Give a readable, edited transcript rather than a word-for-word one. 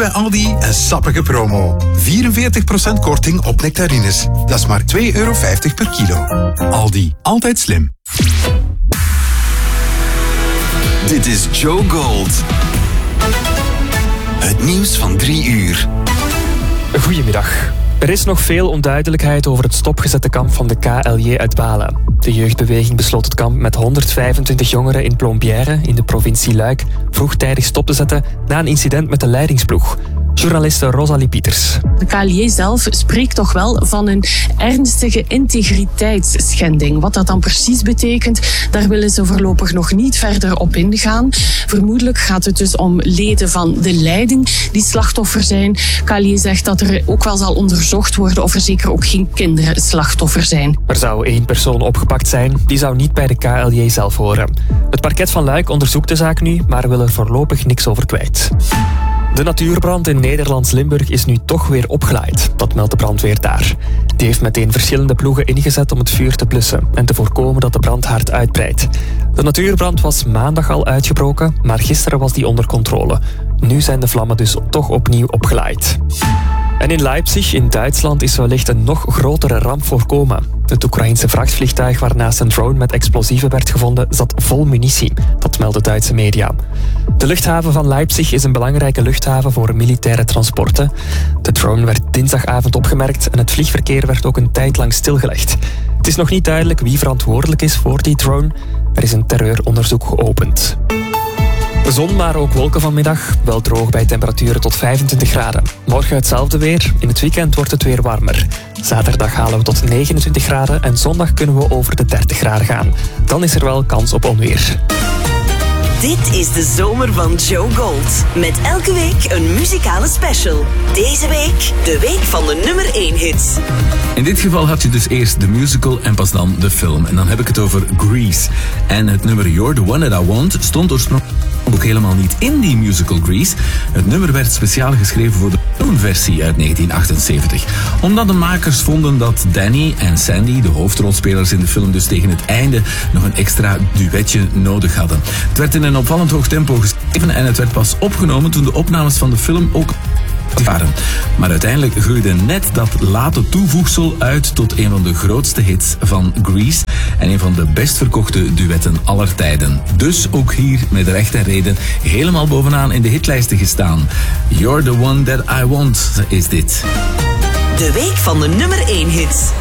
bij Aldi een sappige promo. 44% korting op nectarines. Dat is maar €2,50 per kilo. Aldi, altijd slim. Dit is Joe Gold. Het nieuws van 3 uur. Goedemiddag. Er is nog veel onduidelijkheid over het stopgezette kamp van de KLJ uit Balen. De jeugdbeweging besloot het kamp met 125 jongeren in Plombières in de provincie Luik vroegtijdig stop te zetten na een incident met de leidingsploeg. Journaliste Rosalie Pieters. De KLJ zelf spreekt toch wel van een ernstige integriteitsschending. Wat dat dan precies betekent, daar willen ze voorlopig nog niet verder op ingaan. Vermoedelijk gaat het dus om leden van de leiding die slachtoffer zijn. KLJ zegt dat er ook wel zal onderzocht worden of er zeker ook geen kinderen slachtoffer zijn. Er zou 1 persoon opgepakt zijn, die zou niet bij de KLJ zelf horen. Het parket van Luik onderzoekt de zaak nu, maar wil er voorlopig niks over kwijt. De natuurbrand in Nederlands Limburg is nu toch weer opgelaaid. Dat meldt de brandweer daar. Die heeft meteen verschillende ploegen ingezet om het vuur te blussen en te voorkomen dat de brand hard uitbreidt. De natuurbrand was maandag al uitgebroken, maar gisteren was die onder controle. Nu zijn de vlammen dus toch opnieuw opgelaaid. En in Leipzig, in Duitsland, is wellicht een nog grotere ramp voorkomen. Het Oekraïense vrachtvliegtuig waarnaast een drone met explosieven werd gevonden zat vol munitie. Dat melden Duitse media. De luchthaven van Leipzig is een belangrijke luchthaven voor militaire transporten. De drone werd dinsdagavond opgemerkt en het vliegverkeer werd ook een tijd lang stilgelegd. Het is nog niet duidelijk wie verantwoordelijk is voor die drone. Er is een terreuronderzoek geopend. De zon, maar ook wolken vanmiddag. Wel droog bij temperaturen tot 25 graden. Morgen hetzelfde weer. In het weekend wordt het weer warmer. Zaterdag halen we tot 29 graden en zondag kunnen we over de 30 graden gaan. Dan is er wel kans op onweer. Dit is de zomer van Joe Gold. Met elke week een muzikale special. Deze week de week van de nummer 1 hits. In dit geval had je dus eerst de musical en pas dan de film. En dan heb ik het over Grease. En het nummer You're the One That I Want stond oorspronkelijk ook helemaal niet in die musical Grease. Het nummer werd speciaal geschreven voor de filmversie uit 1978. Omdat de makers vonden dat Danny en Sandy, de hoofdrolspelers in de film, dus tegen het einde nog een extra duetje nodig hadden. Het werd in een opvallend hoog tempo geschreven en het werd pas opgenomen toen de opnames van de film ook waren. Maar uiteindelijk groeide net dat late toevoegsel uit tot een van de grootste hits van Grease en een van de best verkochte duetten aller tijden. Dus ook hier met recht en reden helemaal bovenaan in de hitlijsten gestaan. You're the One That I Want is dit. De week van de nummer 1 hits.